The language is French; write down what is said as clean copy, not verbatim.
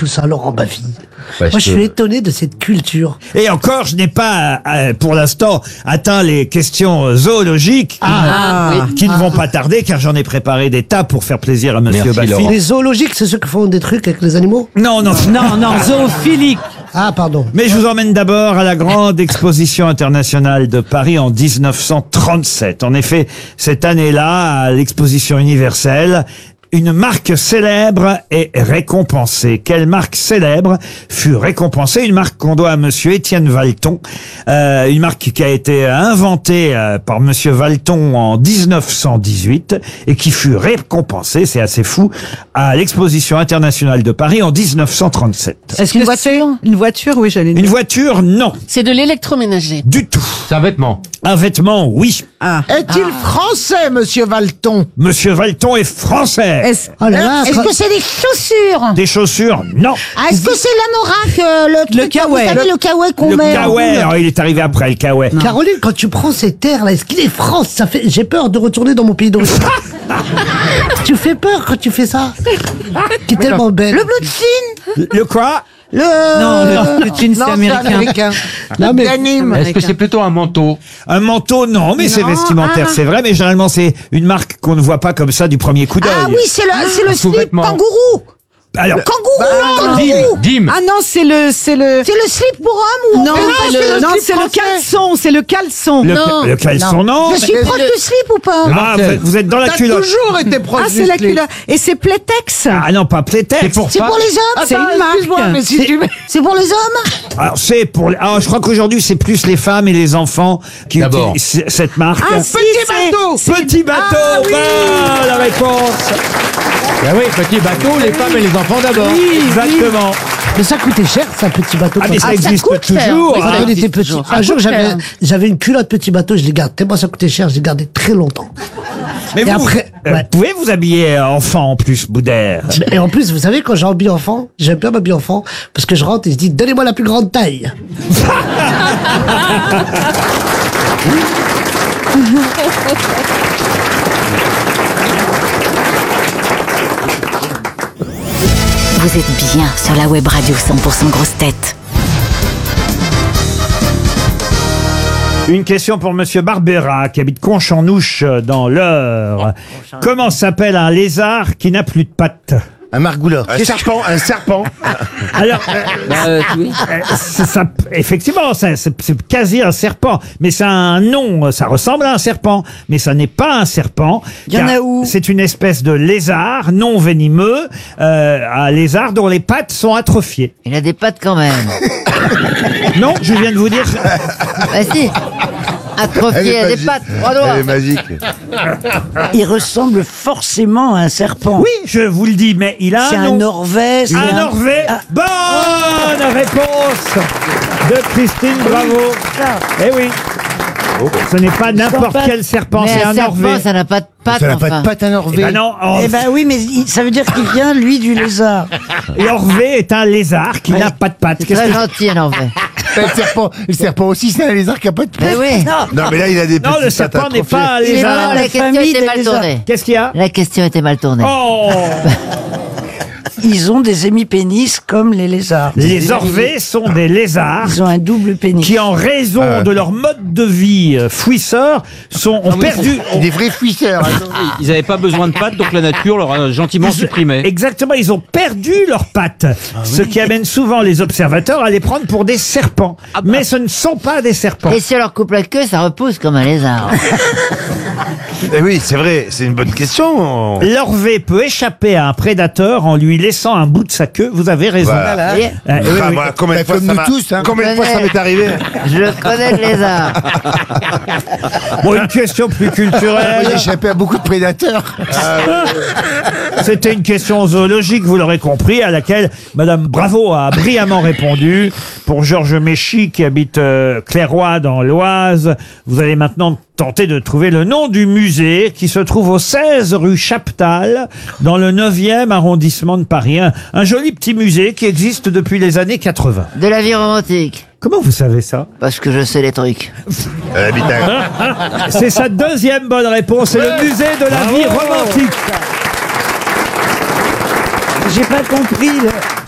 tout ça, Laurent Baffy? Parce Moi, je que- suis étonné de cette culture. Et encore, je n'ai pas, pour l'instant, atteint les questions zoologiques qui ne vont pas tarder, car j'en ai préparé des tas pour faire plaisir à Monsieur Merci, Baffy. Laurent. Les zoologiques, c'est ceux qui font des trucs avec les animaux? Non, non. Non, zoophilique. Ah, pardon. Mais je vous emmène d'abord à la grande exposition internationale de Paris en 1937. En effet, cette année-là, à l'exposition universelle, une marque célèbre est récompensée. Quelle marque célèbre fut récompensée? Une marque qu'on doit à Monsieur Étienne Valton. Une marque qui a été inventée par Monsieur Valton en 1918 et qui fut récompensée, c'est assez fou, à l'exposition internationale de Paris en 1937. Est-ce que c'est une voiture? Oui, j'allais Une dire. voiture, non. C'est de l'électroménager. Du tout. C'est un vêtement. Un vêtement, oui. Ah. Est-il français, monsieur Valton? Monsieur Valton est français. Oh là là, Est-ce quand- que c'est des chaussures? Des chaussures, non. Ah, est-ce que c'est l'anorak, le truc, kawaii. vous savez, le kawaii qu'on Le met en kawaii, boule? alors, il est arrivé après le kawaii. Caroline, quand tu prends ces terres-là, est-ce qu'il est France? Ça fait, j'ai peur de retourner dans mon pays d'origine. Tu fais peur quand tu fais ça. Tu es tellement belle. Le bleu de Chine? Le quoi? Le... Non, le Chine, c'est Non, c'est américain. américain. Non, mais- Denim. Est-ce que c'est plutôt un manteau? Un manteau, non, mais c'est Non, vestimentaire, c'est vrai, mais généralement c'est une marque qu'on ne voit pas comme ça du premier coup d'œil. Ah oui, c'est le slip sous-vêtement. kangourou. Alors, Kangourou, kangourou. Dim. Ah non, c'est le. C'est le slip pour homme ou Non, c'est le caleçon, c'est le caleçon. le caleçon, non. Je suis proche du slip ou pas? Ah, vous êtes dans la T'as culotte. toujours été proche Ah, du c'est la slip. culotte. Et c'est Playtex. Ah non, pas Playtex. C'est pour C'est pas- pour les hommes? C'est une marque. Excuse-moi, mais si tu mets... C'est pour les hommes? Alors c'est pour. Je crois qu'aujourd'hui c'est plus les femmes et les enfants qui D'abord. utilisent cette marque. Ah, si, bateau. Petit bateau, la réponse. Ah oui, petit bateau, les femmes et les enfants d'abord. Exactement. Mais ça coûtait cher, ça, petit bateau. Ah mais quand ça existe coûte cher. toujours. Oui, hein. on était petit. Un jour, coûte cher. j'avais une culotte petit bateau, je l'ai gardé. Tellement ça coûtait cher, je l'ai gardé très longtemps. Mais Et vous, après, ouais. pouvez vous habiller enfant en plus, Boudère. Et en plus, vous savez, quand j'habille enfant, j'aime bien m'habiller enfant, parce que je rentre et je dis, donnez-moi la plus grande taille. Vous êtes bien sur la web radio 100% grosse tête. Une question pour Monsieur Barbera, qui habite Conche-en-Ouche, dans l'Eure. Comment s'appelle un lézard qui n'a plus de pattes? Un margouleur. Un serpent. Alors, effectivement, c'est quasi un serpent, mais ça a un nom, ça ressemble à un serpent, mais ça n'est pas un serpent. Il y en car a où? C'est une espèce de lézard non venimeux, un lézard dont les pattes sont atrophiées. Il a des pattes quand même. Non, je viens de vous dire. Bah si. Atrophié, il a des pattes. Trois doigts. Elle est magique. Il ressemble forcément à un serpent. Oui, je vous le dis, mais il a C'est un un nom. Norvège. c'est Un Norvège. Bonne réponse de Christine, bravo. Eh oui. Ce n'est pas n'importe quel serpent, Mais c'est un serpent, Norvège. ça n'a pas de pattes, Ça n'a pas enfin. de patte à Eh Norvège. ben non, Eh ben oui, mais ça veut dire qu'il vient, lui, du lézard. l'Orvé est un lézard qui n'a pas de pattes. Qu'est-ce Très que- gentil, un Norvège. Le serpent aussi, c'est un lézard qui a pas de Mais patte. oui. Non, mais là, il a des Non, petites le serpent pattes n'est pas un atrophiées. Mais non, lézard. la question famille était des mal lézards. tournée. Qu'est-ce qu'il y a? La question était mal tournée. Oh, Ils ont des hémipénis comme les lézards. les Orvées sont des lézards Ils ont un double pénis. qui, en raison de leur mode de vie fouisseur, ont perdu. Des vrais fouisseurs. Ils n'avaient pas besoin de pattes, donc la nature leur a gentiment supprimé. Exactement, ils ont perdu leurs pattes, ce qui amène souvent les observateurs à les prendre pour des serpents. Mais ce ne sont pas des serpents. Et si on leur coupe la queue, ça repousse comme un lézard. Eh oui, c'est vrai, c'est une bonne question. L'Orvé peut échapper à un prédateur en lui laissant un bout de sa queue. Vous avez raison. Voilà. Et Oui, oui. Voilà, combien de fois comme ça nous m'a- tous, hein. Combien de fois ça m'est arrivé? je connais le lézard. Bon, une question plus J'ai culturelle. échappé à beaucoup de prédateurs. C'était une question zoologique, vous l'aurez compris, à laquelle Madame Bravo a brillamment répondu. Pour Georges Méchy, qui habite Clairoy dans l'Oise, vous allez maintenant tenter de trouver le nom du musée qui se trouve au 16 rue Chaptal, dans le 9e arrondissement de Paris. Un joli petit musée qui existe depuis les années 80. De la vie romantique. Comment vous savez ça? Parce que je sais les trucs. Elle habite à... C'est sa deuxième bonne réponse, c'est le musée de la vie romantique. J'ai pas compris.